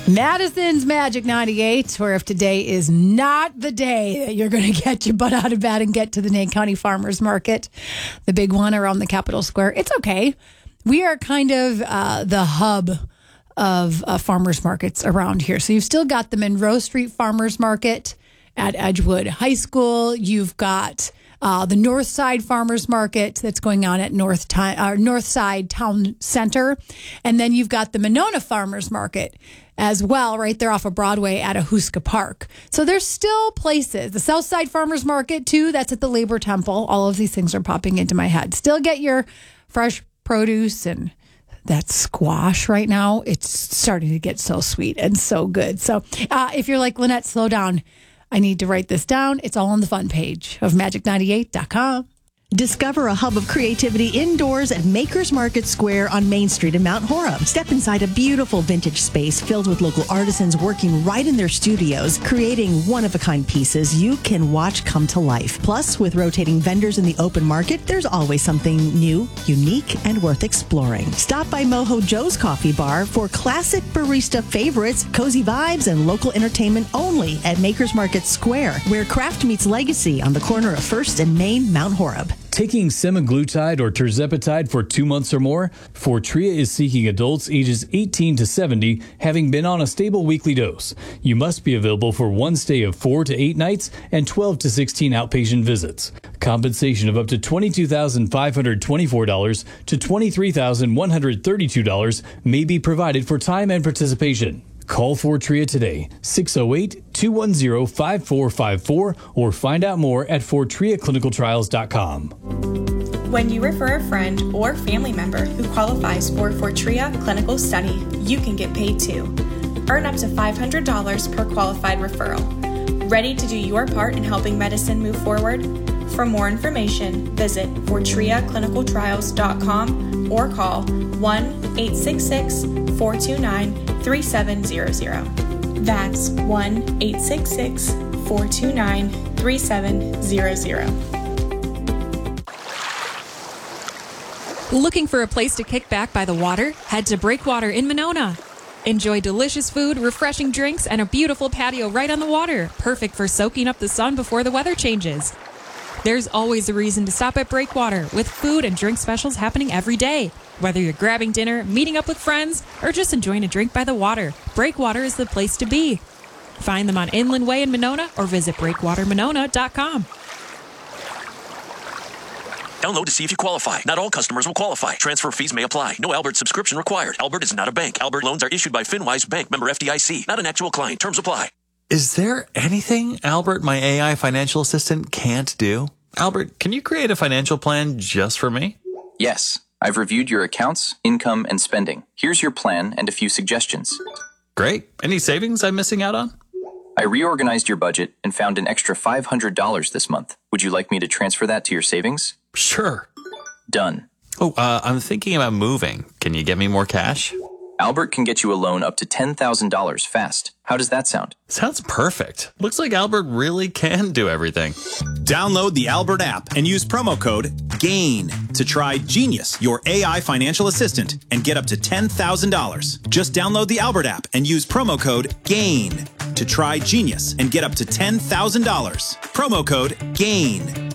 Madison's Magic 98, where if today is not the day that you're going to get your butt out of bed and get to the Nate County Farmers Market, the big one around the Capitol Square, it's okay. We are kind of the hub of farmers markets around here. So you've still got the Monroe Street Farmers Market at Edgewood High School. You've got the North Side Farmers Market that's going on at North Side Town Center. And then you've got the Monona Farmers Market as well, right there off of Broadway at Ahuska Park. So there's still places. The South Side Farmers Market, too, that's at the Labor Temple. All of these things are popping into my head. Still get your fresh produce and that squash right now. It's starting to get so sweet and so good. So if you're like, Lynette, slow down. I need to write this down. It's all on the fun page of magic98.com. Discover a hub of creativity indoors at Makers Market Square on Main Street in Mount Horeb. Step inside a beautiful vintage space filled with local artisans working right in their studios, creating one-of-a-kind pieces you can watch come to life. Plus, with rotating vendors in the open market, there's always something new, unique, and worth exploring. Stop by Mojo Joe's Coffee Bar for classic barista favorites, cozy vibes, and local entertainment only at Makers Market Square, where craft meets legacy on the corner of 1st and Main, Mount Horeb. Taking semaglutide or tirzepatide for 2 months or more, Fortrea is seeking adults ages 18 to 70 having been on a stable weekly dose. You must be available for one stay of 4 to 8 nights and 12 to 16 outpatient visits. Compensation of up to $22,524 to $23,132 may be provided for time and participation. Call Fortrea today, 608-210-5454, or find out more at FortreaClinicalTrials.com. When you refer a friend or family member who qualifies for Fortrea Clinical Study, you can get paid too. Earn up to $500 per qualified referral. Ready to do your part in helping medicine move forward? For more information, visit FortreaClinicalTrials.com or call 1-866-429-3700. That's 1-866-429-3700. Looking for a place to kick back by the water? Head to Breakwater in Monona. Enjoy delicious food, refreshing drinks, and a beautiful patio right on the water, perfect for soaking up the sun before the weather changes. There's always a reason to stop at Breakwater, with food and drink specials happening every day. Whether you're grabbing dinner, meeting up with friends, or just enjoying a drink by the water, Breakwater is the place to be. Find them on Inland Way in Monona or visit breakwatermonona.com. Download to see if you qualify. Not all customers will qualify. Transfer fees may apply. No Albert subscription required. Albert is not a bank. Albert loans are issued by FinWise Bank, member FDIC. Not an actual client. Terms apply. Is there anything Albert, my AI financial assistant, can't do? Albert, can you create a financial plan just for me? Yes. I've reviewed your accounts, income, and spending. Here's your plan and a few suggestions. Great. Any savings I'm missing out on? I reorganized your budget and found an extra $500 this month. Would you like me to transfer that to your savings? Sure. Done. Oh, I'm thinking about moving. Can you get me more cash? Albert can get you a loan up to $10,000 fast. How does that sound? Sounds perfect. Looks like Albert really can do everything. Download the Albert app and use promo code GAIN to try Genius, your AI financial assistant, and get up to $10,000. Just download the Albert app and use promo code GAIN to try Genius and get up to $10,000. Promo code GAIN.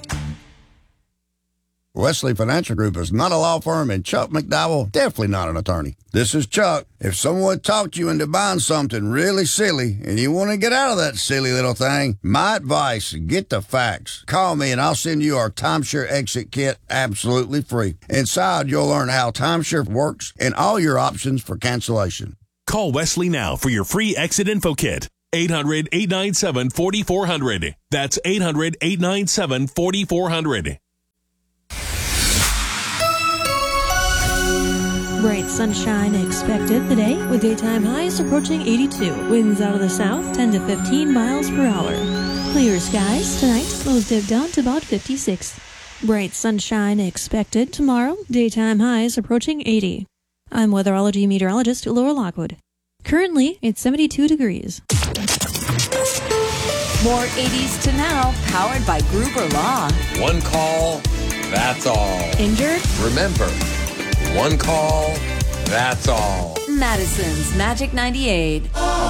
Wesley Financial Group is not a law firm, and Chuck McDowell definitely not an attorney. This is Chuck. If someone talked you into buying something really silly and you want to get out of that silly little thing, my advice, get the facts. Call me and I'll send you our timeshare exit kit absolutely free. Inside, you'll learn how timeshare works and all your options for cancellation. Call Wesley now for your free exit info kit. 800-897-4400. That's 800-897-4400. Bright sunshine expected today with daytime highs approaching 82. Winds out of the south 10 to 15 miles per hour. Clear skies tonight, lows dip down to about 56. Bright sunshine expected tomorrow, daytime highs approaching 80. I'm weatherology meteorologist Laura Lockwood. Currently, it's 72 degrees. More 80s to now, powered by Gruber Law. One call, that's all. Injured? Remember, one call, that's all. Madison's Magic 98.